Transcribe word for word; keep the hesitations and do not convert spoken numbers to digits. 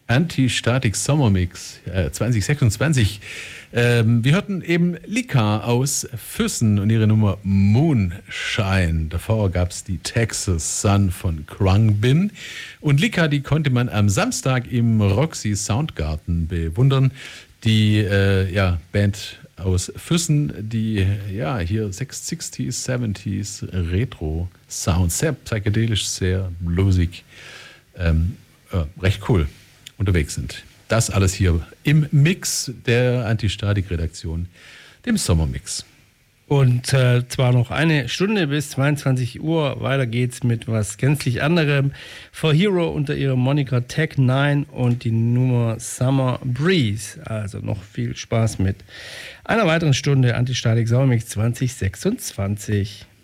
Anti-Static Summer Mix äh, zwanzig sechsundzwanzig. Ähm, wir hörten eben Lika aus Füssen und ihre Nummer Moonshine. Davor gab es die Texas Sun von Khruangbin. Und Lika, die konnte man am Samstag im Roxy Soundgarden bewundern. Die äh, ja, Band aus Füssen, die ja hier sechziger, siebziger Retro Sound, sehr psychedelisch, sehr bluesig, ähm, äh, recht cool unterwegs sind. Das alles hier im Mix der Anti-Statik-Redaktion, dem Sommermix. Und äh, zwar noch eine Stunde bis zweiundzwanzig Uhr. Weiter geht's mit was gänzlich anderem. For Hero unter ihrem Moniker Tech neun und die Nummer Summer Breeze. Also noch viel Spaß mit einer weiteren Stunde Anti-Statik Sommermix zwanzig sechsundzwanzig.